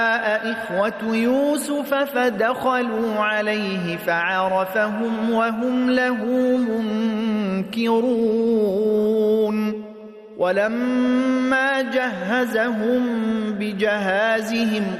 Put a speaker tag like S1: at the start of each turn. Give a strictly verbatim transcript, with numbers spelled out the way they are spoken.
S1: إخوة يوسف فدخلوا عليه فعرفهم وهم له منكرون ولما جهزهم بجهازهم